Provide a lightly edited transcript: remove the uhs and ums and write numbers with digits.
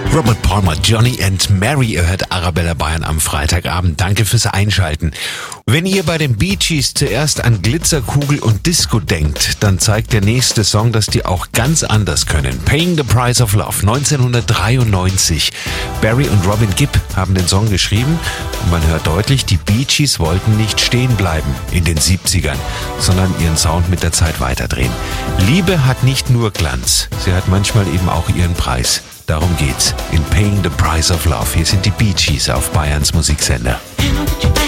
Robert Palmer, Johnny and Mary, ihr hört Arabella Bayern am Freitagabend. Danke fürs Einschalten. Wenn ihr bei den Bee Gees zuerst an Glitzerkugel und Disco denkt, dann zeigt der nächste Song, dass die auch ganz anders können. Paying the Price of Love, 1993. Barry und Robin Gibb haben den Song geschrieben und man hört deutlich, die Bee Gees wollten nicht stehen bleiben in den 70ern, sondern ihren Sound mit der Zeit weiterdrehen. Liebe hat nicht nur Glanz, sie hat manchmal eben auch ihren Preis. Darum geht's in Paying the Price of Love. Hier sind die Bee Gees auf Bayerns Musiksender.